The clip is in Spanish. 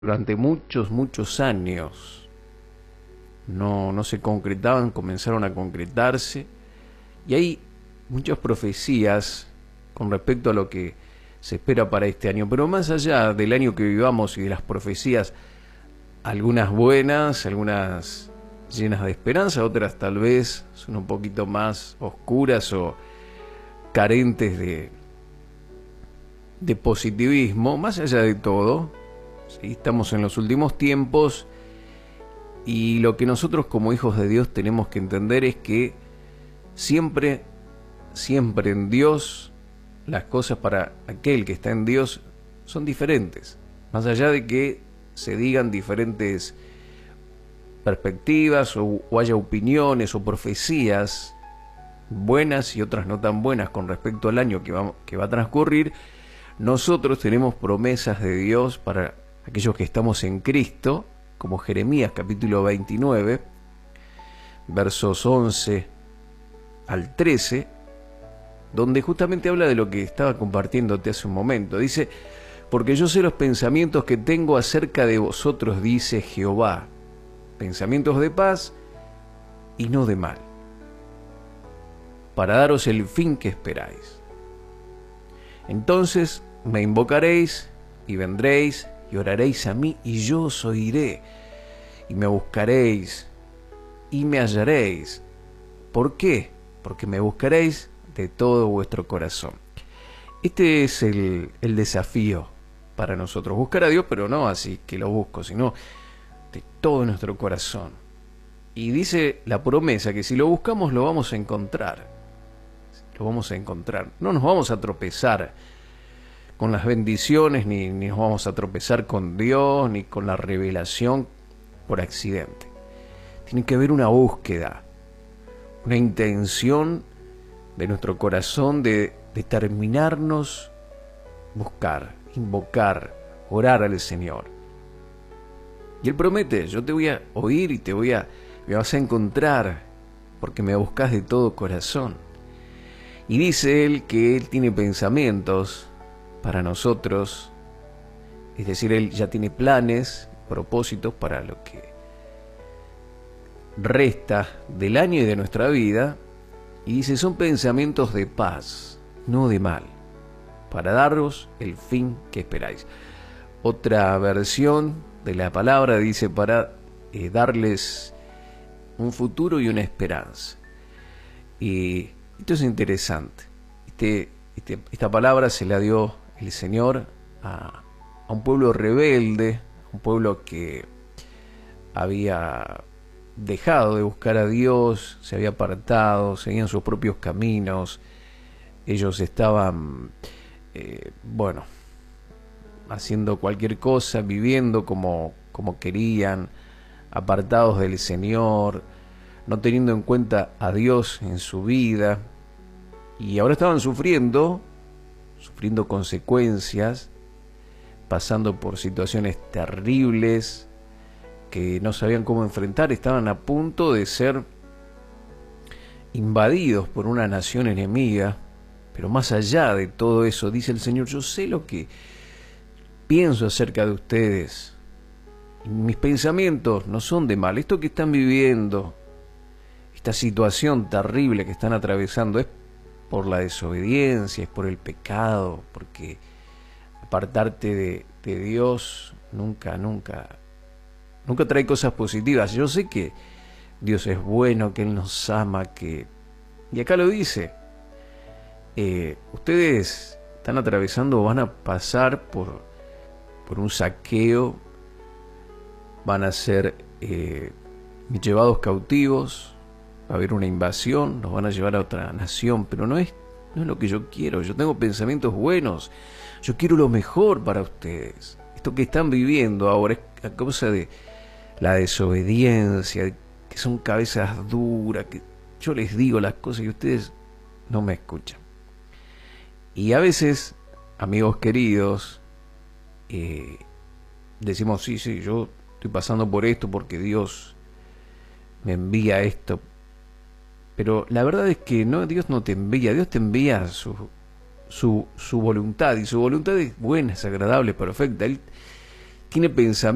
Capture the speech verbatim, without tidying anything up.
durante muchos, muchos años no, no se concretaban, comenzaron a concretarse, y hay muchas profecías con respecto a lo que se espera para este año. Pero más allá del año que vivamos y de las profecías, algunas buenas, algunas llenas de esperanza, otras tal vez son un poquito más oscuras o carentes de, de positivismo. Más allá de todo, ¿sí? Estamos en los últimos tiempos, y lo que nosotros como hijos de Dios tenemos que entender es que siempre, siempre en Dios, las cosas para aquel que está en Dios son diferentes. Más allá de que se digan diferentes perspectivas o, o haya opiniones o profecías buenas y otras no tan buenas con respecto al año que va, que va a transcurrir, nosotros tenemos promesas de Dios para aquellos que estamos en Cristo, como Jeremías capítulo veintinueve, versos once al trece, donde justamente habla de lo que estaba compartiéndote hace un momento. Dice: porque yo sé los pensamientos que tengo acerca de vosotros, dice Jehová, pensamientos de paz y no de mal, para daros el fin que esperáis. Entonces me invocaréis y vendréis y oraréis a mí, y yo os oiré, y me buscaréis y me hallaréis. ¿Por qué? Porque me buscaréis de todo vuestro corazón. Este es el, el desafío para nosotros, buscar a Dios, pero no así que lo busco, sino de todo nuestro corazón. Y dice la promesa que si lo buscamos lo vamos a encontrar, lo vamos a encontrar. No nos vamos a tropezar con las bendiciones, ni, ni nos vamos a tropezar con Dios, ni con la revelación por accidente. Tiene que haber una búsqueda, una intención de nuestro corazón de determinarnos, buscar, invocar, orar al Señor. Y Él promete: yo te voy a oír y te voy a, me vas a encontrar, porque me buscas de todo corazón. Y dice Él que Él tiene pensamientos para nosotros, es decir, Él ya tiene planes, propósitos para lo que resta del año y de nuestra vida, y dice: son pensamientos de paz, no de mal, para daros el fin que esperáis. Otra versión de la palabra dice: para eh, darles un futuro y una esperanza. Y esto es interesante. Este, este, esta palabra se la dio el Señor a, a un pueblo rebelde, un pueblo que había dejado de buscar a Dios, se había apartado, seguían sus propios caminos. Ellos estaban, eh, bueno, haciendo cualquier cosa, viviendo como, como querían, apartados del Señor, no teniendo en cuenta a Dios en su vida, y ahora estaban sufriendo, sufriendo consecuencias, pasando por situaciones terribles que no sabían cómo enfrentar. Estaban a punto de ser invadidos por una nación enemiga. Pero más allá de todo eso, dice el Señor: yo sé lo que pienso acerca de ustedes. Mis pensamientos no son de mal. Esto que están viviendo, esta situación terrible que están atravesando, es por la desobediencia, es por el pecado, porque apartarte de, de Dios nunca, nunca, nunca trae cosas positivas. Yo sé que Dios es bueno, que Él nos ama, que... Y acá lo dice: eh, ustedes están atravesando, van a pasar por, por un saqueo, van a ser eh, llevados cautivos, va a haber una invasión, nos van a llevar a otra nación, pero no es, no es lo que yo quiero. Yo tengo pensamientos buenos, yo quiero lo mejor para ustedes. Esto que están viviendo ahora es a causa de la desobediencia, que son cabezas duras, que yo les digo las cosas y ustedes no me escuchan. Y a veces, amigos queridos, eh, decimos: sí, sí, yo estoy pasando por esto porque Dios me envía esto. Pero la verdad es que no, Dios no te envía, Dios te envía su, su, su voluntad, y su voluntad es buena, es agradable, perfecta. Él tiene pensamientos